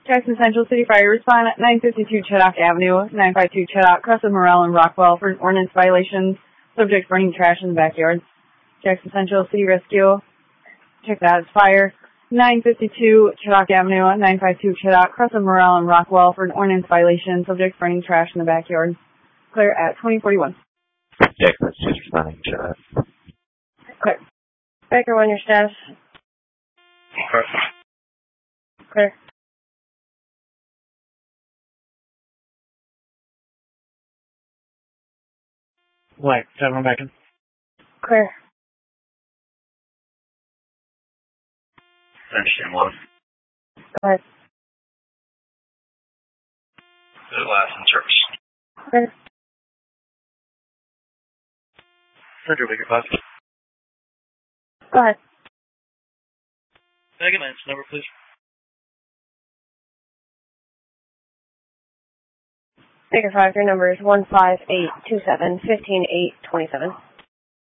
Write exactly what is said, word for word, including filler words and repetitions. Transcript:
Jackson Central City Fire respond at nine fifty-two Cheddock Avenue, nine fifty-two Cheddock, Crescent Morel, and Rockwell for ordinance violations, subject burning trash in the backyard. Jackson Central City Rescue, check that as fire. nine fifty-two Cheddock Avenue, nine fifty-two Cheddock, Crescent Morel, and Rockwell for an ordinance violation, subject burning trash in the backyard. Clear at twenty forty-one. Jackson Central responding Cheddock. Clear. Baker one, your staff. Clear. Clear. White, seven back in. Clear. Understand one. Go ahead. The last in service. Clear. Central Baker five. Go ahead. Second lance number, please. Baker five, your number is one five eight two seven, fifteen eight twenty-seven.